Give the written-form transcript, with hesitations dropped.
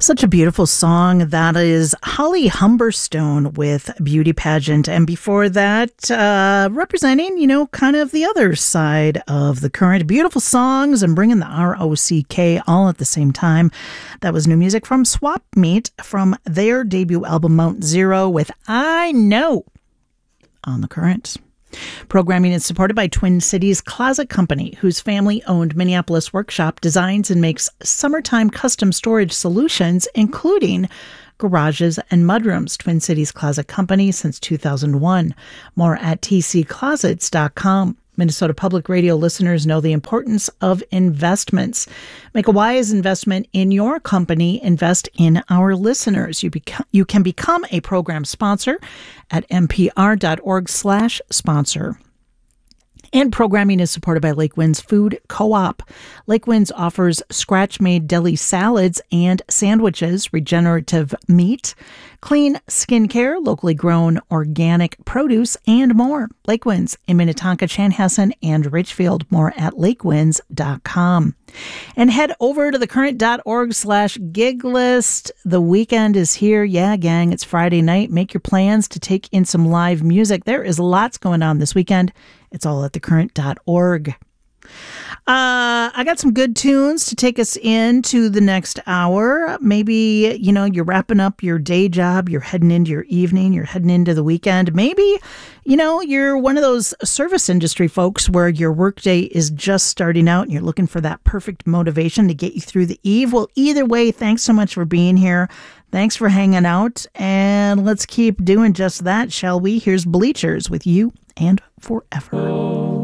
Such a beautiful song. That is Holly Humberstone with Beauty Pageant. And before that, representing, kind of the other side of the current. Beautiful songs and bringing the ROCK all at the same time. That was new music from Swap Meet from their debut album Mount Zero with I Know on the current. Programming is supported by Twin Cities Closet Company, whose family-owned Minneapolis workshop designs and makes summertime custom storage solutions, including garages and mudrooms. Twin Cities Closet Company since 2001. More at tcclosets.com. Minnesota Public Radio listeners know the importance of investments. Make a wise investment in your company. Invest in our listeners. You can become a program sponsor at npr.org/sponsor. And programming is supported by Lake Winds Food Co-op. Lake Winds offers scratch-made deli salads and sandwiches, regenerative meat, clean skincare, locally grown organic produce, and more. Lake Winds in Minnetonka, Chanhassen, and Richfield. More at lakewinds.com. And head over to thecurrent.org/gig list. The weekend is here. Yeah, gang, it's Friday night. Make your plans to take in some live music. There is lots going on this weekend. It's all at thecurrent.org. I got some good tunes to take us into the next hour. Maybe, you're wrapping up your day job, you're heading into your evening, you're heading into the weekend. Maybe, you're one of those service industry folks where your workday is just starting out and you're looking for that perfect motivation to get you through the eve. Well, either way, thanks so much for being here. Thanks for hanging out. And let's keep doing just that, shall we? Here's Bleachers with You and Forever.